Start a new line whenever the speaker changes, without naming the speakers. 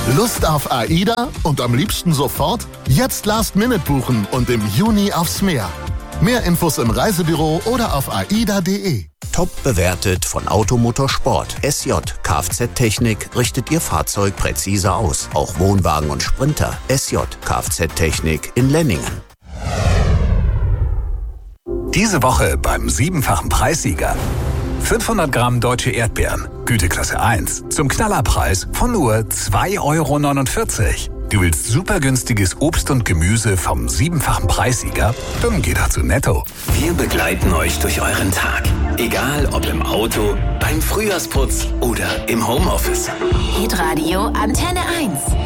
Lust auf AIDA und am liebsten sofort? Jetzt Last-Minute buchen und im Juni aufs Meer. Mehr Infos im Reisebüro oder auf aida.de.
Top bewertet von Automotorsport. SJ Kfz-Technik richtet Ihr Fahrzeug präziser aus. Auch Wohnwagen und Sprinter. SJ Kfz-Technik in Lenningen.
Diese Woche beim 7-fachen Preissieger. 500 Gramm deutsche Erdbeeren, Güteklasse 1, zum Knallerpreis von nur 2,49 €. Du willst super günstiges Obst und Gemüse vom 7-fachen Preissieger? Dann geh doch zu Netto.
Wir begleiten euch durch euren Tag. Egal ob im Auto, beim Frühjahrsputz oder im Homeoffice.
Hitradio Antenne 1.